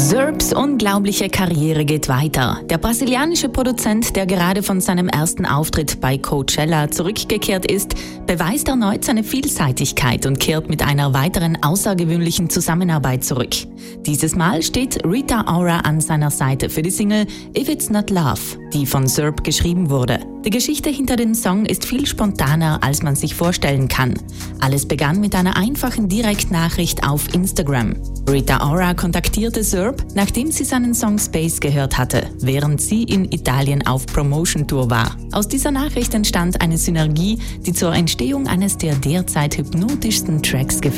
Zerbs unglaubliche Karriere geht weiter. Der brasilianische Produzent, der gerade von seinem ersten Auftritt bei Coachella zurückgekehrt ist, beweist erneut seine Vielseitigkeit und kehrt mit einer weiteren außergewöhnlichen Zusammenarbeit zurück. Dieses Mal steht Rita Ora an seiner Seite für die Single If It's Not Love, die von Zerb geschrieben wurde. Die Geschichte hinter dem Song ist viel spontaner, als man sich vorstellen kann. Alles begann mit einer einfachen Direktnachricht auf Instagram. Rita Ora kontaktierte Zerb, nachdem sie seinen Song Space gehört hatte, während sie in Italien auf Promotion-Tour war. Aus dieser Nachricht entstand eine Synergie, die zur Entstehung eines der derzeit hypnotischsten Tracks geführt